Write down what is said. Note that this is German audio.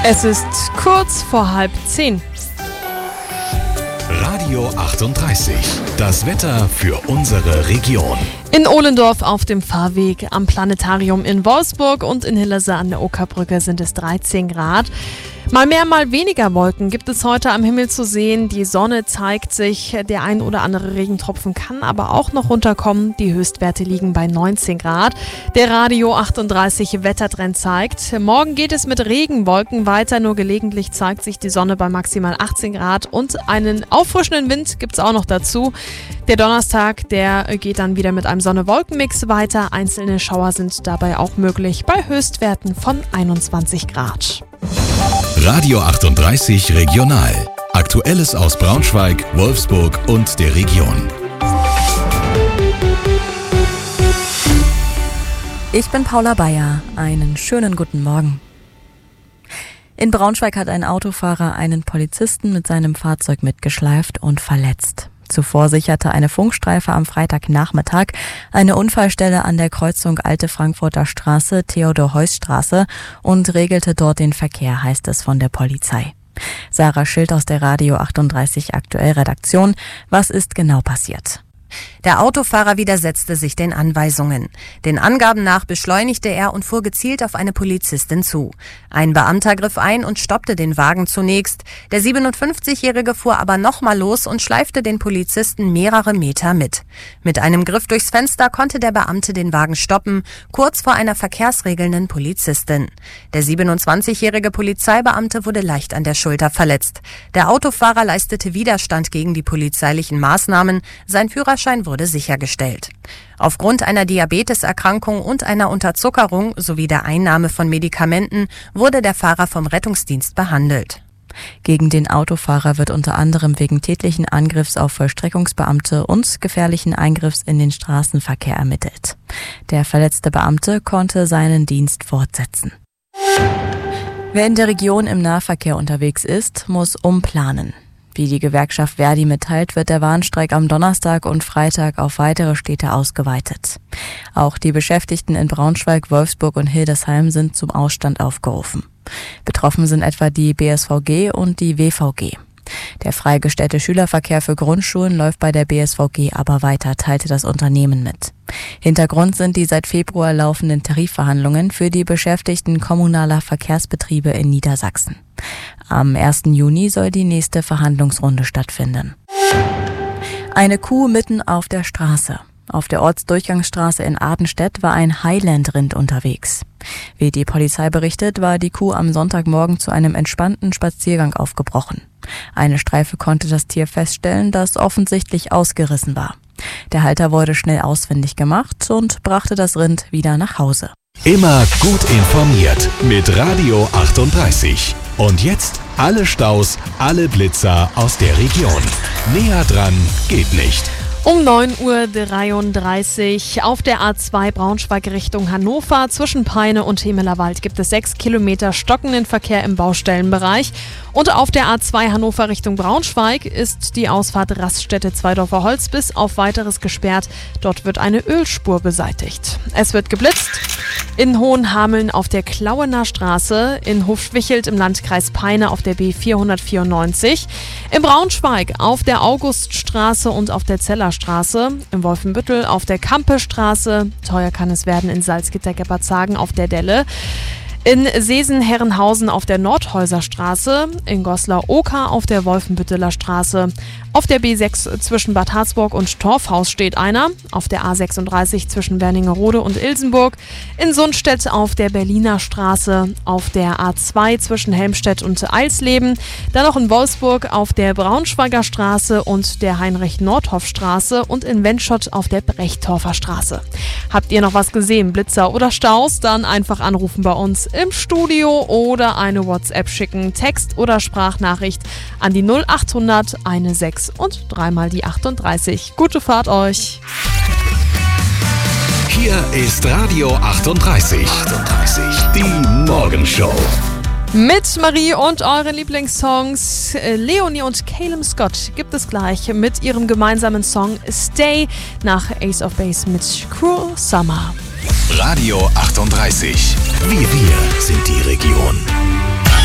Es ist kurz vor 9:30. Radio 38, das Wetter für unsere Region. In Ohlendorf auf dem Fahrweg, am Planetarium in Wolfsburg und in Hillese an der Okerbrücke sind es 13 Grad. Mal mehr, mal weniger Wolken gibt es heute am Himmel zu sehen. Die Sonne zeigt sich, der ein oder andere Regentropfen kann aber auch noch runterkommen. Die Höchstwerte liegen bei 19 Grad. Der Radio 38 Wettertrend zeigt, morgen geht es mit Regenwolken weiter, nur gelegentlich zeigt sich die Sonne bei maximal 18 Grad und einen auffrischenden Wind gibt es auch noch dazu. Der Donnerstag, der geht dann wieder mit einem Sonne-Wolken-Mix weiter. Einzelne Schauer sind dabei auch möglich bei Höchstwerten von 21 Grad. Radio 38 Regional. Aktuelles aus Braunschweig, Wolfsburg und der Region. Ich bin Paula Bayer. Einen schönen guten Morgen. In Braunschweig hat ein Autofahrer einen Polizisten mit seinem Fahrzeug mitgeschleift und verletzt. Zuvor sicherte eine Funkstreife am Freitagnachmittag eine Unfallstelle an der Kreuzung Alte Frankfurter Straße, Theodor-Heuss-Straße und regelte dort den Verkehr, heißt es von der Polizei. Sarah Schild aus der Radio 38 Aktuell Redaktion. Was ist genau passiert? Der Autofahrer widersetzte sich den Anweisungen. Den Angaben nach beschleunigte er und fuhr gezielt auf eine Polizistin zu. Ein Beamter griff ein und stoppte den Wagen zunächst. Der 57-Jährige fuhr aber nochmal los und schleifte den Polizisten mehrere Meter mit. Mit einem Griff durchs Fenster konnte der Beamte den Wagen stoppen, kurz vor einer verkehrsregelnden Polizistin. Der 27-jährige Polizeibeamte wurde leicht an der Schulter verletzt. Der Autofahrer leistete Widerstand gegen die polizeilichen Maßnahmen. Sein Führerschein wurde sichergestellt. Aufgrund einer Diabeteserkrankung und einer Unterzuckerung sowie der Einnahme von Medikamenten wurde der Fahrer vom Rettungsdienst behandelt. Gegen den Autofahrer wird unter anderem wegen tätlichen Angriffs auf Vollstreckungsbeamte und gefährlichen Eingriffs in den Straßenverkehr ermittelt. Der verletzte Beamte konnte seinen Dienst fortsetzen. Wer in der Region im Nahverkehr unterwegs ist, muss umplanen. Wie die Gewerkschaft Verdi mitteilt, wird der Warnstreik am Donnerstag und Freitag auf weitere Städte ausgeweitet. Auch die Beschäftigten in Braunschweig, Wolfsburg und Hildesheim sind zum Ausstand aufgerufen. Betroffen sind etwa die BSVG und die WVG. Der freigestellte Schülerverkehr für Grundschulen läuft bei der BSVG aber weiter, teilte das Unternehmen mit. Hintergrund sind die seit Februar laufenden Tarifverhandlungen für die Beschäftigten kommunaler Verkehrsbetriebe in Niedersachsen. Am 1. Juni soll die nächste Verhandlungsrunde stattfinden. Eine Kuh mitten auf der Straße. Auf der Ortsdurchgangsstraße in Adenstedt war ein Highland-Rind unterwegs. Wie die Polizei berichtet, war die Kuh am Sonntagmorgen zu einem entspannten Spaziergang aufgebrochen. Eine Streife konnte das Tier feststellen, das offensichtlich ausgerissen war. Der Halter wurde schnell ausfindig gemacht und brachte das Rind wieder nach Hause. Immer gut informiert mit Radio 38. Und jetzt alle Staus, alle Blitzer aus der Region. Näher dran geht nicht. Um 9:33 Uhr auf der A2 Braunschweig Richtung Hannover zwischen Peine und Hemelerwald gibt es 6 Kilometer stockenden Verkehr im Baustellenbereich. Und auf der A2 Hannover Richtung Braunschweig ist die Ausfahrt Raststätte Zweidorfer Holz bis auf weiteres gesperrt. Dort wird eine Ölspur beseitigt. Es wird geblitzt. In Hohenhameln auf der Klauener Straße, in Hofschwichelt im Landkreis Peine auf der B494, in Braunschweig auf der Auguststraße und auf der Zellerstraße, in Wolfenbüttel auf der Kampestraße, teuer kann es werden in Salzgitter-Geppertshagen auf der Delle, in Seesen-Herrenhausen auf der Nordhäuserstraße, in Goslar-Oker auf der Wolfenbütteler Straße, auf der B6 zwischen Bad Harzburg und Torfhaus steht einer, auf der A36 zwischen Wernigerode und Ilsenburg, in Sundstedt auf der Berliner Straße, auf der A2 zwischen Helmstedt und Eilsleben, dann noch in Wolfsburg auf der Braunschweiger Straße und der Heinrich-Nordhoff-Straße und in Wendschott auf der Brechtorfer Straße. Habt ihr noch was gesehen, Blitzer oder Staus? Dann einfach anrufen bei uns im Studio oder eine WhatsApp schicken, Text- oder Sprachnachricht an die 0800 16 und dreimal die 38. Gute Fahrt euch! Hier ist Radio 38. Die Morgenshow. Mit Marie und euren Lieblingssongs. Leonie und Caleb Scott gibt es gleich mit ihrem gemeinsamen Song Stay nach Ace of Base mit Cruel Summer. Radio 38. Wir sind die Region.